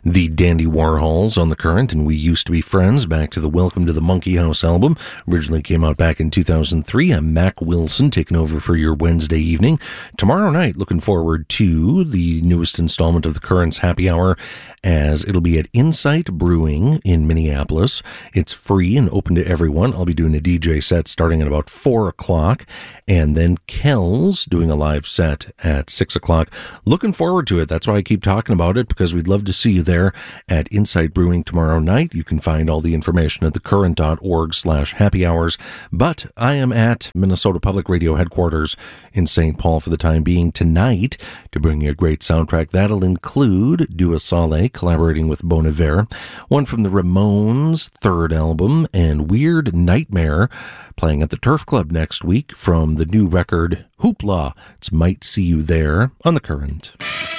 The Dandy Warhols on the Current and We Used to Be Friends, back to the Welcome to the Monkey House album. Originally came out back in 2003. I'm Mac Wilson, taking over for your Wednesday evening. Tomorrow night, looking forward to the newest installment of the Current's Happy Hour, as it'll be at Insight Brewing in Minneapolis. It's free and open to everyone. I'll be doing a DJ set starting at about 4 o'clock, and then Kells doing a live set at 6 o'clock. Looking forward to it. That's why I keep talking about it, because we'd love to see you there at Insight Brewing tomorrow night. You can find all the information at thecurrent.org/happy hours. But I am at Minnesota Public Radio headquarters in St. Paul for the time being tonight to bring you a great soundtrack. That'll include Dua Saleh collaborating with Bon Iver, one from the Ramones' third album, and Weird Nightmare playing at the Turf Club next week from the new record Hoopla. It's Might See You There on the Current.